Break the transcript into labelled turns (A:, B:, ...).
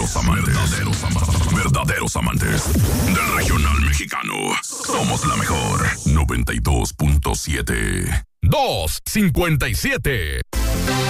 A: Verdaderos amantes del regional mexicano. Somos la mejor. 92.7. 257.